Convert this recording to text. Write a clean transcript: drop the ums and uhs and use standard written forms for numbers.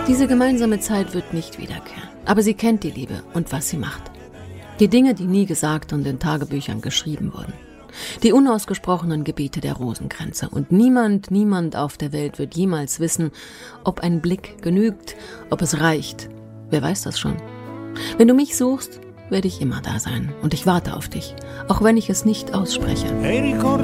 Diese gemeinsame Zeit wird nicht wiederkehren. Aber sie kennt die Liebe und was sie macht. Die Dinge, die nie gesagt und in Tagebüchern geschrieben wurden. Die unausgesprochenen Gebete der Rosenkränze. Und niemand auf der Welt wird jemals wissen, ob ein Blick genügt, ob es reicht. Wer weiß das schon? Wenn du mich suchst, werde ich immer da sein. Und ich warte auf dich, auch wenn ich es nicht ausspreche. E ricordi